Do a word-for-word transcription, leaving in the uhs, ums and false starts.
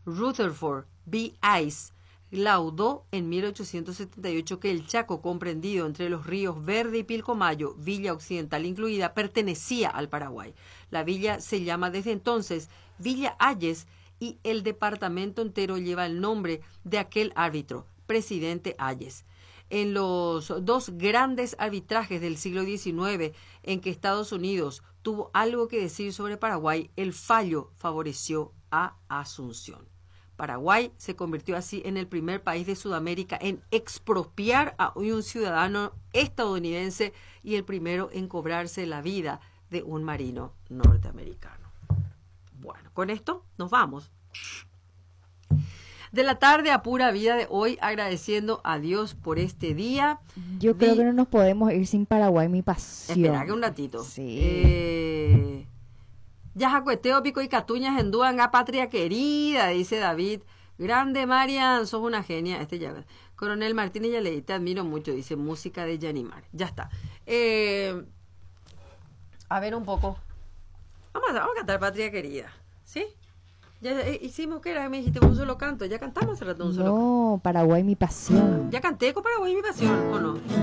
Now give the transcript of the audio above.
Rutherford B. Ice laudó en mil ochocientos setenta y ocho que el Chaco, comprendido entre los ríos Verde y Pilcomayo, Villa Occidental incluida, pertenecía al Paraguay. La villa se llama desde entonces Villa Hayes y el departamento entero lleva el nombre de aquel árbitro, presidente Hayes. En los dos grandes arbitrajes del siglo diecinueve en que Estados Unidos tuvo algo que decir sobre Paraguay, el fallo favoreció a Asunción. Paraguay se convirtió así en el primer país de Sudamérica en expropiar a un ciudadano estadounidense y el primero en cobrarse la vida de un marino norteamericano. Bueno, con esto nos vamos. De la tarde a pura vida de hoy, agradeciendo a Dios por este día. Yo Vi... creo que no nos podemos ir sin Paraguay, mi pasión. Espera que un ratito. Sí. Eh... Yajacueteo, pico y catuñas en Duanga, patria querida, dice David. Grande Marian, sos una genia. Este ya. Coronel Martínez, ya leí, te admiro mucho, dice música de Yanimar. Ya está. Eh... A ver un poco. Vamos a, vamos a cantar Patria Querida, ¿sí? Ya eh, hicimos, ¿qué era? Me dijiste un solo canto. Ya cantamos hace rato un solo canto. No, Paraguay, mi pasión. Ya canté con Paraguay mi pasión, ¿o no?